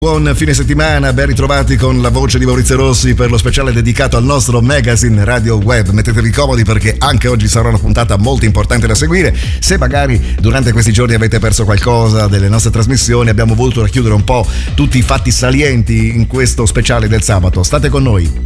Buon fine settimana, ben ritrovati con la voce di Maurizio Rossi per lo speciale dedicato al nostro magazine Radio Web. Mettetevi comodi perché anche oggi sarà una puntata molto importante da seguire. Se magari durante questi giorni avete perso qualcosa delle nostre trasmissioni, abbiamo voluto racchiudere un po' tutti i fatti salienti in questo speciale del sabato. State con noi.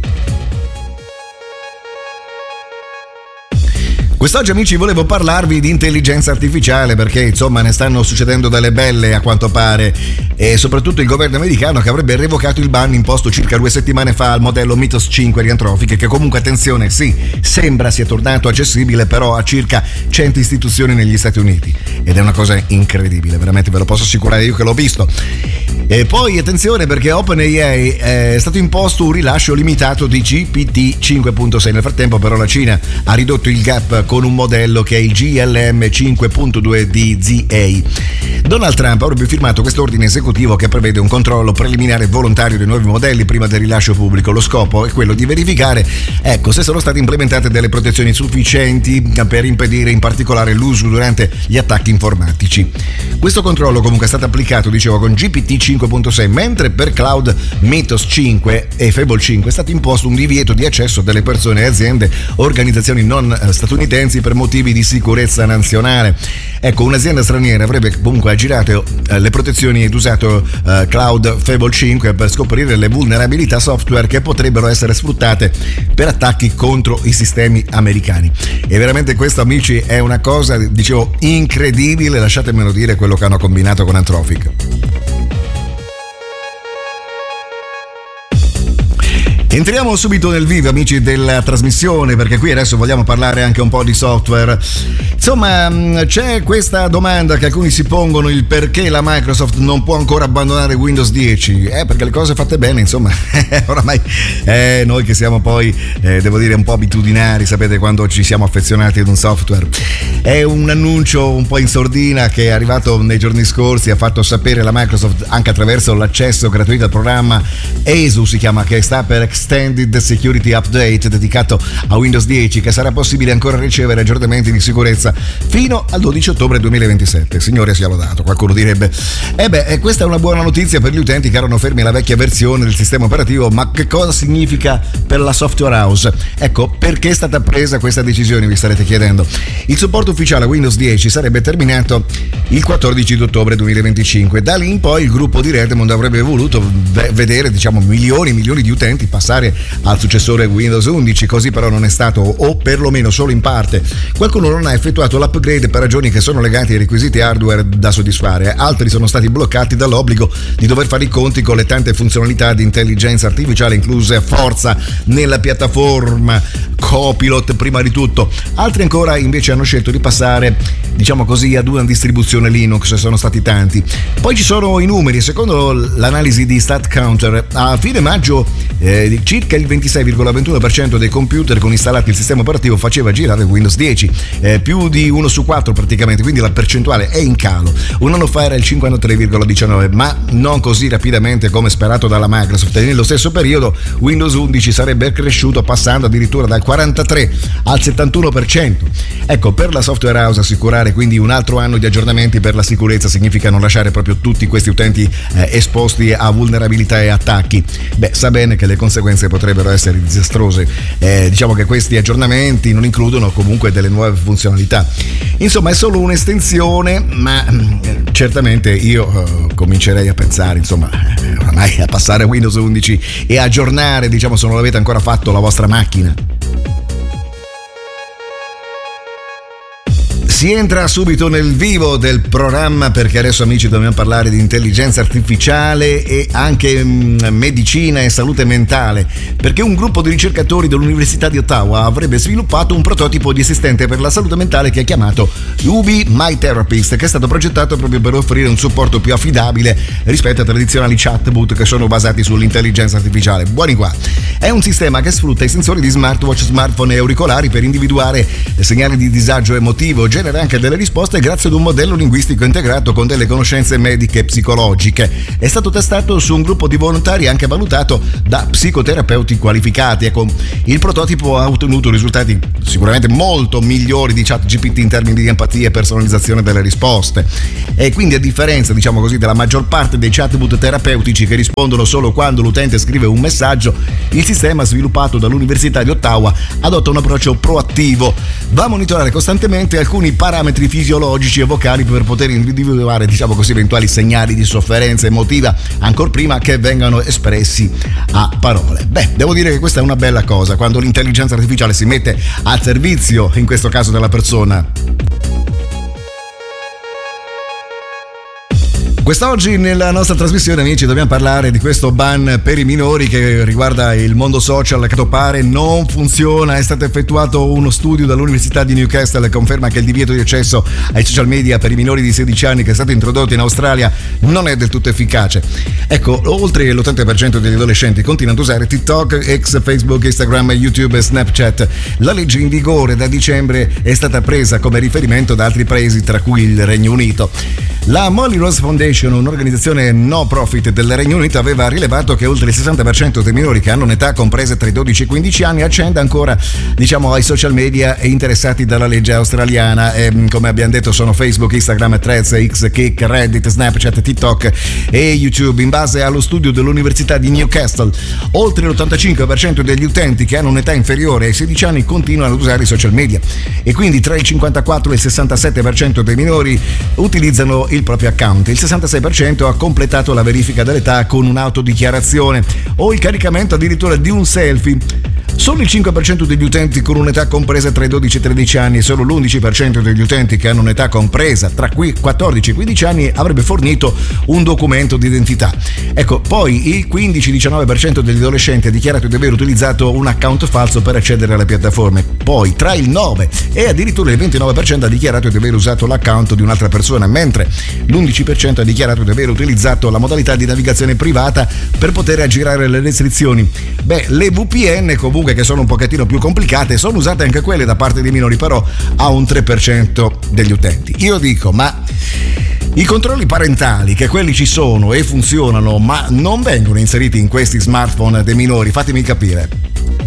Quest'oggi, amici, volevo parlarvi di intelligenza artificiale perché insomma ne stanno succedendo delle belle a quanto pare, e soprattutto il governo americano che avrebbe revocato il ban imposto circa 2 settimane fa al modello Mythos 5 di Anthropic, che comunque, attenzione, sì, sembra sia tornato accessibile però a circa 100 istituzioni negli Stati Uniti, ed è una cosa incredibile, veramente ve lo posso assicurare io che l'ho visto. E poi attenzione perché OpenAI è stato imposto un rilascio limitato di GPT 5.6. Nel frattempo però la Cina ha ridotto il gap con un modello che è il GLM 5.2 di ZA. Donald Trump avrebbe firmato quest'ordine esecutivo che prevede un controllo preliminare volontario dei nuovi modelli prima del rilascio pubblico. Lo scopo è quello di verificare, se sono state implementate delle protezioni sufficienti per impedire in particolare l'uso durante gli attacchi informatici. Questo controllo comunque è stato applicato, dicevo, con GPT 5.6, mentre per Cloud Mythos 5 e Fable 5 è stato imposto un divieto di accesso delle persone e aziende, organizzazioni non statunitensi per motivi di sicurezza nazionale. Un'azienda straniera avrebbe comunque aggirato le protezioni ed usato Cloud Fable 5 per scoprire le vulnerabilità software che potrebbero essere sfruttate per attacchi contro i sistemi americani. E veramente questo, amici, è una cosa, dicevo, incredibile. Lasciatemelo dire quello che hanno combinato con Anthropic. Entriamo subito nel vivo, amici, della trasmissione, perché qui adesso vogliamo parlare anche un po' di software. Insomma, c'è questa domanda che alcuni si pongono: il perché la Microsoft non può ancora abbandonare Windows 10? Perché le cose fatte bene, insomma, oramai noi che siamo poi, devo dire, un po' abitudinari, sapete, quando ci siamo affezionati ad un software. È un annuncio un po' in sordina che è arrivato nei giorni scorsi, ha fatto sapere la Microsoft anche attraverso l'accesso gratuito al programma ESU, si chiama, che sta per Extended Security Update, dedicato a Windows 10, che sarà possibile ancora ricevere aggiornamenti di sicurezza fino al 12 ottobre 2027. Signore sia lodato, qualcuno direbbe. Questa è una buona notizia per gli utenti che erano fermi alla vecchia versione del sistema operativo, ma che cosa significa per la software house? Perché è stata presa questa decisione, vi starete chiedendo. Il supporto ufficiale a Windows 10 sarebbe terminato il 14 ottobre 2025. Da lì in poi il gruppo di Redmond avrebbe voluto vedere, milioni di utenti passare al successore Windows 11, così però non è stato, o perlomeno solo in parte. Qualcuno non ha effettuato l'upgrade per ragioni che sono legate ai requisiti hardware da soddisfare, altri sono stati bloccati dall'obbligo di dover fare i conti con le tante funzionalità di intelligenza artificiale incluse a forza nella piattaforma, Copilot prima di tutto. Altri ancora invece hanno scelto di passare, ad una distribuzione Linux, sono stati tanti. Poi ci sono i numeri. Secondo l'analisi di StatCounter, a fine maggio circa il 26,21% dei computer con installati il sistema operativo faceva girare Windows 10, più di 1 su 4 praticamente, quindi la percentuale è in calo. Un anno fa era il 53,19%, ma non così rapidamente come sperato dalla Microsoft, e nello stesso periodo Windows 11 sarebbe cresciuto passando addirittura dal 43 al 71%. Per la software house assicurare quindi un altro anno di aggiornamenti per la sicurezza significa non lasciare proprio tutti questi utenti esposti a vulnerabilità e attacchi. Sa bene che le conseguenze potrebbero essere disastrose. Diciamo che questi aggiornamenti non includono comunque delle nuove funzionalità. Insomma, è solo un'estensione, ma certamente io comincerei a pensare, ormai a passare a Windows 11 e aggiornare, se non l'avete ancora fatto, la vostra macchina. Si entra subito nel vivo del programma, perché adesso, amici, dobbiamo parlare di intelligenza artificiale e anche medicina e salute mentale, perché un gruppo di ricercatori dell'Università di Ottawa avrebbe sviluppato un prototipo di assistente per la salute mentale che è chiamato Ubi My Therapist, che è stato progettato proprio per offrire un supporto più affidabile rispetto a tradizionali chatbot che sono basati sull'intelligenza artificiale. Buoni qua. È un sistema che sfrutta i sensori di smartwatch, smartphone e auricolari per individuare segnali di disagio emotivo, ottenere anche delle risposte grazie ad un modello linguistico integrato con delle conoscenze mediche e psicologiche. È stato testato su un gruppo di volontari anche valutato da psicoterapeuti qualificati. Ecco, il prototipo ha ottenuto risultati sicuramente molto migliori di ChatGPT in termini di empatia e personalizzazione delle risposte. E quindi, a differenza, diciamo così, della maggior parte dei chatbot terapeutici che rispondono solo quando l'utente scrive un messaggio, il sistema sviluppato dall'Università di Ottawa adotta un approccio proattivo. Va a monitorare costantemente alcuni parametri fisiologici e vocali per poter individuare, diciamo così, eventuali segnali di sofferenza emotiva ancor prima che vengano espressi a parole. Beh, devo dire che questa è una bella cosa, quando l'intelligenza artificiale si mette al servizio, in questo caso della persona. Quest'oggi nella nostra trasmissione, amici, dobbiamo parlare di questo ban per i minori che riguarda il mondo social, che a quanto pare non funziona. È stato effettuato uno studio dall'Università di Newcastle che conferma che il divieto di accesso ai social media per i minori di 16 anni che è stato introdotto in Australia non è del tutto efficace. Ecco, oltre l'80% degli adolescenti continua ad usare TikTok, ex Facebook, Instagram, YouTube e Snapchat. La legge in vigore da dicembre è stata presa come riferimento da altri paesi, tra cui il Regno Unito. La Molly Rose Foundation, un'organizzazione no profit del Regno Unito, aveva rilevato che oltre il 60% dei minori che hanno un'età compresa tra i 12 e i 15 anni accende ancora, diciamo, ai social media e interessati dalla legge australiana. Come abbiamo detto, sono Facebook, Instagram, Threads, X, Kik, Reddit, Snapchat, TikTok e YouTube. In base allo studio dell'Università di Newcastle, oltre l'85% degli utenti che hanno un'età inferiore ai 16 anni continuano ad usare i social media, e quindi tra il 54 e il 67% dei minori utilizzano il proprio account. Il 66% ha completato la verifica dell'età con un'autodichiarazione o il caricamento addirittura di un selfie. Solo il 5% degli utenti con un'età compresa tra i 12 e i 13 anni e solo l'11% degli utenti che hanno un'età compresa tra i 14 e i 15 anni avrebbe fornito un documento di identità. Ecco, poi il 15-19% degli adolescenti ha dichiarato di aver utilizzato un account falso per accedere alle piattaforme. Poi tra il 9 e addirittura il 29% ha dichiarato di aver usato l'account di un'altra persona, mentre l'11% ha dichiarato di aver utilizzato la modalità di navigazione privata per poter aggirare le restrizioni. Beh, le VPN comunque, che sono un pochettino più complicate, sono usate anche quelle da parte dei minori, però a un 3% degli utenti. Io dico, ma i controlli parentali, che quelli ci sono e funzionano, ma non vengono inseriti in questi smartphone dei minori? Fatemi capire.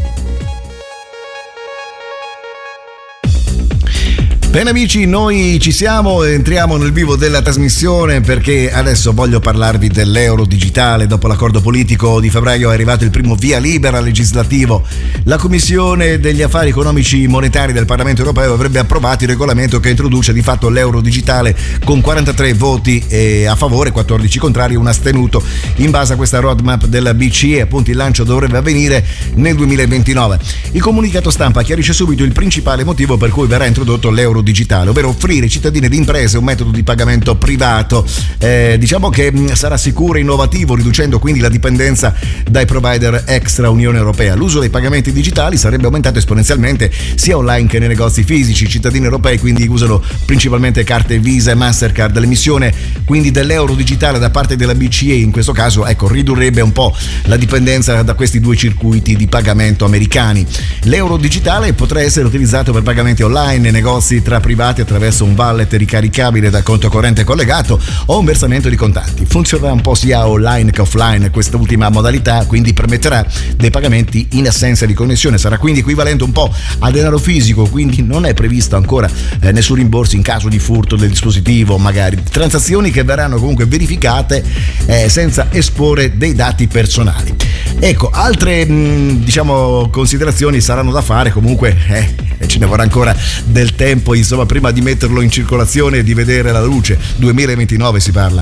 Bene amici, noi ci siamo, entriamo nel vivo della trasmissione perché adesso voglio parlarvi dell'euro digitale. Dopo l'accordo politico di febbraio è arrivato il primo via libera legislativo. La Commissione degli Affari Economici Monetari del Parlamento Europeo avrebbe approvato il regolamento che introduce di fatto l'euro digitale con 43 voti a favore, 14 contrari e un astenuto. In base a questa roadmap della BCE, appunto, il lancio dovrebbe avvenire nel 2029. Il comunicato stampa chiarisce subito il principale motivo per cui verrà introdotto l'euro digitale, ovvero offrire ai cittadini ed imprese un metodo di pagamento privato, diciamo che sarà sicuro e innovativo, riducendo quindi la dipendenza dai provider extra Unione Europea. L'uso dei pagamenti digitali sarebbe aumentato esponenzialmente sia online che nei negozi fisici. I cittadini europei quindi usano principalmente carte Visa e Mastercard. L'emissione quindi dell'euro digitale da parte della BCE in questo caso, ecco, ridurrebbe un po' la dipendenza da questi due circuiti di pagamento americani. L'euro digitale potrà essere utilizzato per pagamenti online, negozi tra privati attraverso un wallet ricaricabile dal conto corrente collegato o un versamento di contanti. Funzionerà un po' sia online che offline quest'ultima modalità, quindi permetterà dei pagamenti in assenza di connessione. Sarà quindi equivalente un po' a denaro fisico, quindi non è previsto ancora nessun rimborso in caso di furto del dispositivo, magari transazioni che verranno comunque verificate senza esporre dei dati personali. Ecco, altre diciamo considerazioni saranno da fare, comunque ce ne vorrà ancora del tempo, insomma, prima di metterlo in circolazione e di vedere la luce. 2029 si parla.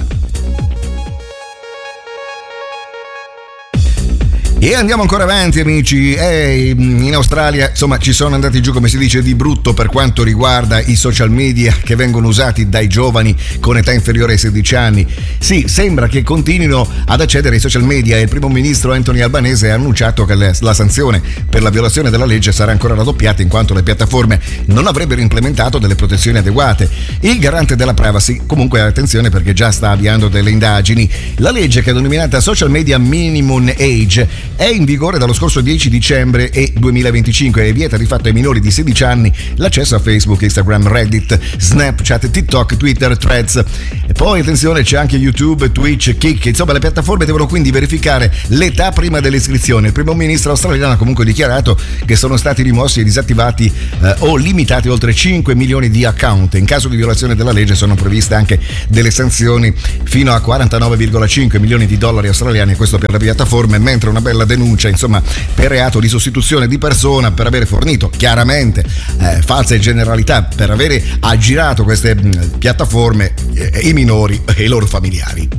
E andiamo ancora avanti, amici. In Australia, insomma, ci sono andati giù, come si dice, di brutto per quanto riguarda i social media che vengono usati dai giovani con età inferiore ai 16 anni. Sì, sembra che continuino ad accedere ai social media e il primo ministro Anthony Albanese ha annunciato che la sanzione per la violazione della legge sarà ancora raddoppiata in quanto le piattaforme non avrebbero implementato delle protezioni adeguate. Il garante della privacy, comunque, attenzione, perché già sta avviando delle indagini. La legge, che è denominata Social Media Minimum Age, è in vigore dallo scorso 10 dicembre 2025 e vieta di fatto ai minori di 16 anni l'accesso a Facebook, Instagram, Reddit, Snapchat, TikTok, Twitter, Threads. E poi attenzione, c'è anche YouTube, Twitch, Kick. Insomma, le piattaforme devono quindi verificare l'età prima dell'iscrizione. Il primo ministro australiano ha comunque dichiarato che sono stati rimossi e disattivati o limitati oltre 5 milioni di account. In caso di violazione della legge sono previste anche delle sanzioni fino a 49,5 milioni di dollari australiani, questo per le piattaforme, mentre una bella denuncia, insomma, per reato di sostituzione di persona per avere fornito chiaramente false generalità, per avere aggirato queste piattaforme i minori e i loro familiari.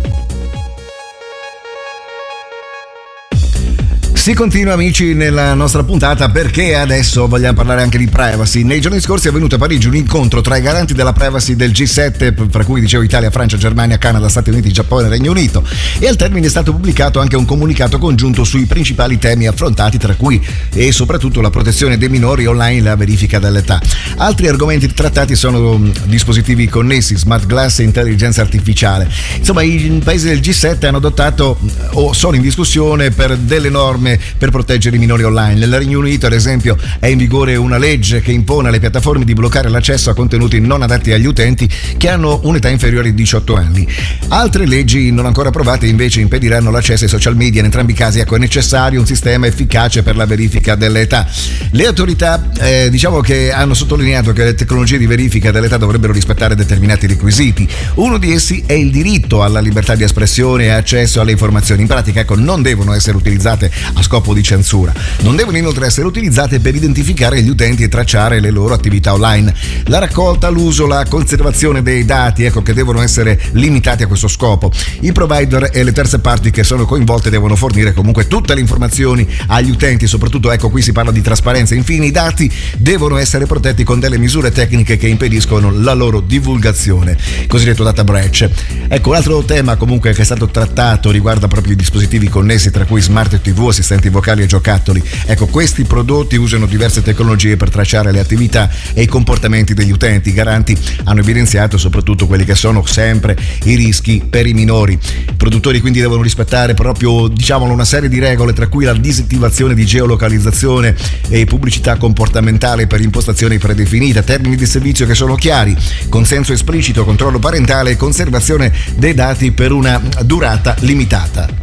Si continua, amici, nella nostra puntata, perché adesso vogliamo parlare anche di privacy. Nei giorni scorsi è avvenuto a Parigi un incontro tra i garanti della privacy del G7, fra cui dicevo Italia, Francia, Germania, Canada, Stati Uniti, Giappone e Regno Unito, e al termine è stato pubblicato anche un comunicato congiunto sui principali temi affrontati, tra cui e soprattutto la protezione dei minori online e la verifica dell'età. Altri argomenti trattati sono dispositivi connessi, smart glass e intelligenza artificiale. Insomma, i paesi del G7 hanno adottato o sono in discussione per delle norme per proteggere i minori online. Nel Regno Unito, ad esempio, è in vigore una legge che impone alle piattaforme di bloccare l'accesso a contenuti non adatti agli utenti che hanno un'età inferiore ai 18 anni. Altre leggi non ancora approvate invece impediranno l'accesso ai social media. In entrambi i casi, ecco, è necessario un sistema efficace per la verifica dell'età. Le autorità diciamo che hanno sottolineato che le tecnologie di verifica dell'età dovrebbero rispettare determinati requisiti. Uno di essi è il diritto alla libertà di espressione e accesso alle informazioni. In pratica, ecco, non devono essere utilizzate a scopo di censura. Non devono inoltre essere utilizzate per identificare gli utenti e tracciare le loro attività online. La raccolta, l'uso, la conservazione dei dati, ecco, che devono essere limitati a questo scopo. I provider e le terze parti che sono coinvolte devono fornire comunque tutte le informazioni agli utenti, soprattutto, ecco, qui si parla di trasparenza. Infine, i dati devono essere protetti con delle misure tecniche che impediscono la loro divulgazione, cosiddetto data breach. Ecco, un altro tema comunque che è stato trattato riguarda proprio i dispositivi connessi, tra cui smart TV, assistenti vocali e giocattoli. Ecco, questi prodotti usano diverse tecnologie per tracciare le attività e i comportamenti degli utenti. I garanti hanno evidenziato soprattutto quelli che sono sempre i rischi per i minori. I produttori quindi devono rispettare proprio, diciamolo, una serie di regole, tra cui la disattivazione di geolocalizzazione e pubblicità comportamentale per impostazioni predefinite, termini di servizio che sono chiari, consenso esplicito, controllo parentale e conservazione dei dati per una durata limitata.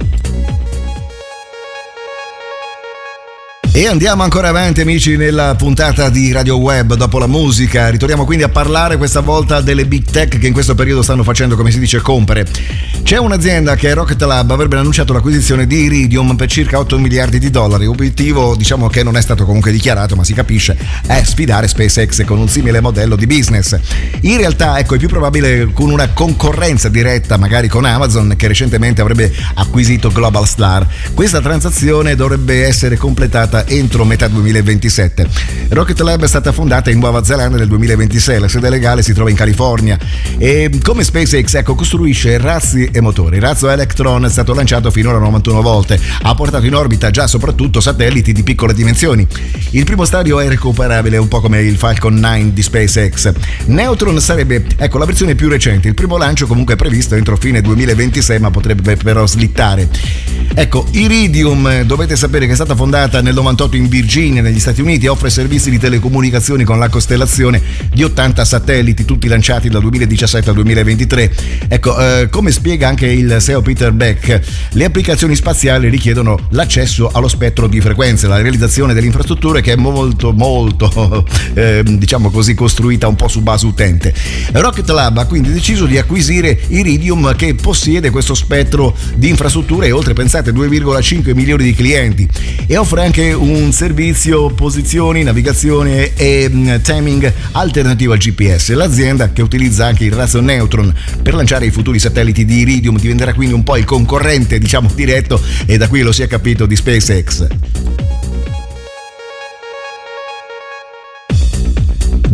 E andiamo ancora avanti, amici, nella puntata di Radio Web. Dopo la musica ritorniamo quindi a parlare questa volta delle big tech che in questo periodo stanno facendo, come si dice, compere. C'è un'azienda che è Rocket Lab, avrebbe annunciato l'acquisizione di Iridium per circa 8 miliardi di dollari. Obiettivo, diciamo, che non è stato comunque dichiarato, ma si capisce, è sfidare SpaceX con un simile modello di business. In realtà, ecco, è più probabile con una concorrenza diretta, magari con Amazon, che recentemente avrebbe acquisito Global Star. Questa transazione dovrebbe essere completata entro metà 2027. Rocket Lab è stata fondata in Nuova Zelanda nel 2026, la sede legale si trova in California e come SpaceX, ecco, costruisce razzi e motori. Il razzo Electron è stato lanciato finora 91 volte, ha portato in orbita già soprattutto satelliti di piccole dimensioni. Il primo stadio è recuperabile, un po' come il Falcon 9 di SpaceX. Neutron sarebbe, ecco, la versione più recente. Il primo lancio comunque è previsto entro fine 2026, ma potrebbe però slittare. Ecco, Iridium, dovete sapere che è stata fondata nel 98 in Virginia, negli Stati Uniti, offre servizi di telecomunicazioni con la costellazione di 80 satelliti, tutti lanciati dal 2017 al 2023. Ecco, come spiega anche il CEO Peter Beck, le applicazioni spaziali richiedono l'accesso allo spettro di frequenze, la realizzazione delle infrastrutture che è molto diciamo così, costruita un po' su base utente. Rocket Lab ha quindi deciso di acquisire Iridium, che possiede questo spettro di infrastrutture e oltre, pensate, 2,5 milioni di clienti, e offre anche un servizio posizioni, navigazione e timing alternativo al GPS. L'azienda, che utilizza anche il razzo Neutron per lanciare i futuri satelliti di Iridium, diventerà quindi un po' il concorrente, diciamo, diretto, e da qui lo si è capito, di SpaceX.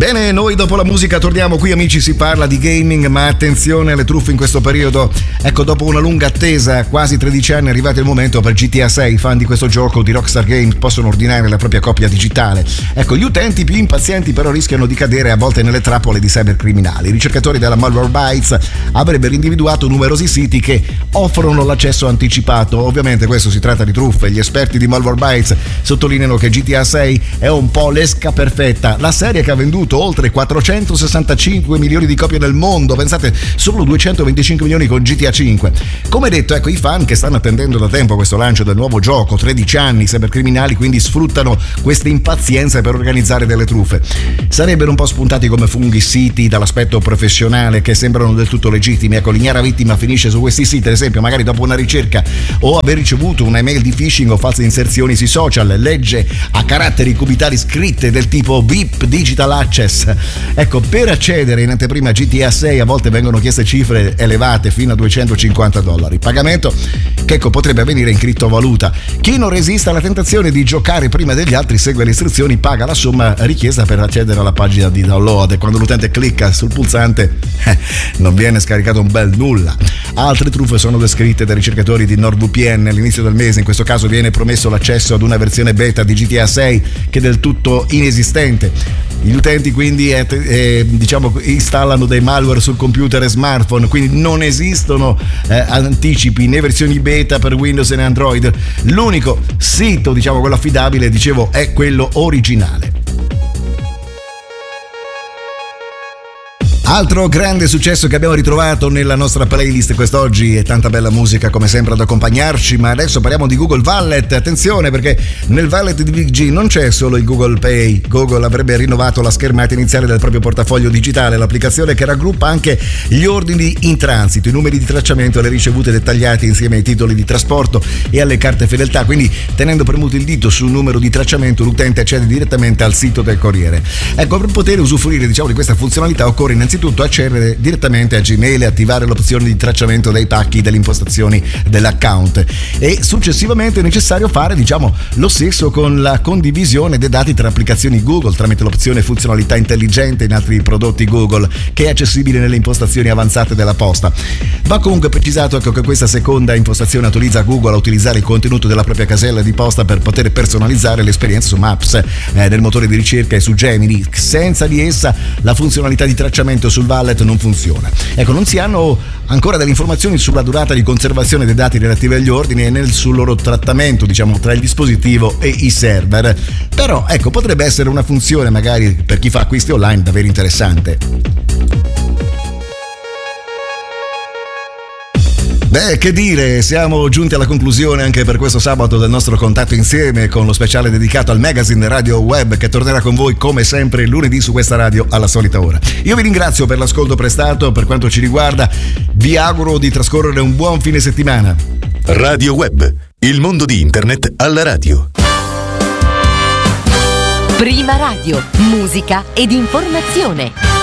Bene, noi dopo la musica torniamo qui, amici, si parla di gaming, ma attenzione alle truffe in questo periodo. Ecco, dopo una lunga attesa, quasi 13 anni, è arrivato il momento per GTA 6. I fan di questo gioco di Rockstar Games possono ordinare la propria copia digitale. Ecco, gli utenti più impazienti però rischiano di cadere a volte nelle trappole di cybercriminali. I ricercatori della Malwarebytes avrebbero individuato numerosi siti che offrono l'accesso anticipato. Ovviamente questo si tratta di truffe. Gli esperti di Malwarebytes sottolineano che GTA 6 è un po' l'esca perfetta, la serie che ha venduto oltre 465 milioni di copie nel mondo, pensate, solo 225 milioni con GTA 5. Come detto, ecco, i fan che stanno attendendo da tempo questo lancio del nuovo gioco, 13 anni, i cybercriminali quindi sfruttano queste impazienze per organizzare delle truffe. Sarebbero un po' spuntati come funghi siti dall'aspetto professionale che sembrano del tutto legittimi. Ecco, l'ignara vittima finisce su questi siti, ad esempio, magari dopo una ricerca o aver ricevuto un'email di phishing o false inserzioni sui social, legge a caratteri cubitali scritte del tipo VIP Digital Access. Ecco, per accedere in anteprima a GTA 6 a volte vengono chieste cifre elevate fino a $250. Pagamento che, ecco, potrebbe avvenire in criptovaluta. Chi non resiste alla tentazione di giocare prima degli altri segue le istruzioni, paga la somma richiesta per accedere alla pagina di download e quando l'utente clicca sul pulsante non viene scaricato un bel nulla. Altre truffe sono descritte dai ricercatori di NordVPN. All'inizio del mese in questo caso viene promesso l'accesso ad una versione beta di GTA 6 che è del tutto inesistente. Gli utenti quindi installano dei malware sul computer e smartphone, quindi non esistono anticipi né versioni beta per Windows e Android. L'unico sito, quello affidabile, è quello originale. Altro grande successo che abbiamo ritrovato nella nostra playlist quest'oggi, e tanta bella musica come sempre ad accompagnarci, ma adesso parliamo di Google Wallet. Attenzione, perché nel wallet di Big G non c'è solo il Google Pay. Google avrebbe rinnovato la schermata iniziale del proprio portafoglio digitale, l'applicazione che raggruppa anche gli ordini in transito, i numeri di tracciamento e le ricevute dettagliati insieme ai titoli di trasporto e alle carte fedeltà. Quindi, tenendo premuto il dito sul numero di tracciamento, l'utente accede direttamente al sito del corriere. Ecco, per poter usufruire di questa funzionalità occorre innanzitutto accedere direttamente a Gmail e attivare l'opzione di tracciamento dei pacchi delle impostazioni dell'account, e successivamente è necessario fare lo stesso con la condivisione dei dati tra applicazioni Google tramite l'opzione funzionalità intelligente in altri prodotti Google, che è accessibile nelle impostazioni avanzate della posta. Va comunque precisato che questa seconda impostazione autorizza Google a utilizzare il contenuto della propria casella di posta per poter personalizzare l'esperienza su Maps, nel motore di ricerca e su Gemini. Senza di essa la funzionalità di tracciamento sul wallet non funziona. Ecco, non si hanno ancora delle informazioni sulla durata di conservazione dei dati relativi agli ordini e sul loro trattamento tra il dispositivo e i server, però ecco, potrebbe essere una funzione magari per chi fa acquisti online davvero interessante. Beh, che dire, siamo giunti alla conclusione anche per questo sabato del nostro contatto insieme, con lo speciale dedicato al magazine Radio Web che tornerà con voi come sempre lunedì su questa radio alla solita ora. Io vi ringrazio per l'ascolto prestato. Per quanto ci riguarda, vi auguro di trascorrere un buon fine settimana. Radio Web, il mondo di internet alla radio. Prima radio, musica ed informazione.